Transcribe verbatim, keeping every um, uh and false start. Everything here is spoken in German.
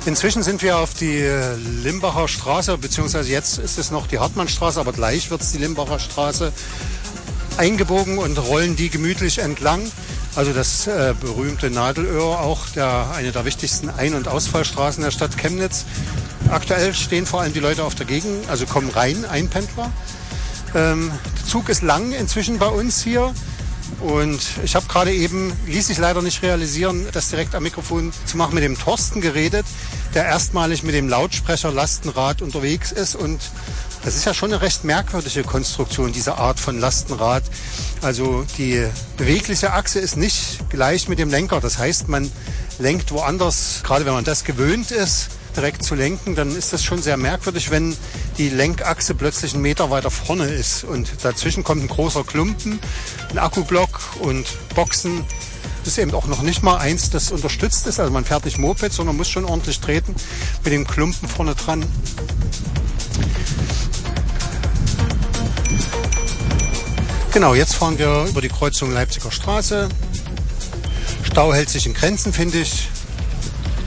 Inzwischen sind wir auf die Limbacher Straße, beziehungsweise jetzt ist es noch die Hartmannstraße, aber gleich wird es die Limbacher Straße, eingebogen und rollen die gemütlich entlang. Also das äh, berühmte Nadelöhr, auch der, eine der wichtigsten Ein- und Ausfallstraßen der Stadt Chemnitz. Aktuell stehen vor allem die Leute auf der Gegend, also kommen rein, Einpendler. Ähm, der Zug ist lang inzwischen bei uns hier. Und ich habe gerade eben, ließ sich leider nicht realisieren, das direkt am Mikrofon zu machen, mit dem Thorsten geredet, der erstmalig mit dem Lautsprecher Lastenrad unterwegs ist. Und das ist ja schon eine recht merkwürdige Konstruktion, diese Art von Lastenrad. Also die bewegliche Achse ist nicht gleich mit dem Lenker. Das heißt, man lenkt woanders, gerade wenn man das gewöhnt ist, direkt zu lenken, dann ist das schon sehr merkwürdig, wenn die Lenkachse plötzlich einen Meter weiter vorne ist und dazwischen kommt ein großer Klumpen, ein Akkublock und Boxen. Das ist eben auch noch nicht mal eins, das unterstützt ist. Also man fährt nicht Moped, sondern muss schon ordentlich treten mit dem Klumpen vorne dran. Genau, jetzt fahren wir über die Kreuzung Leipziger Straße. Stau hält sich in Grenzen, finde ich.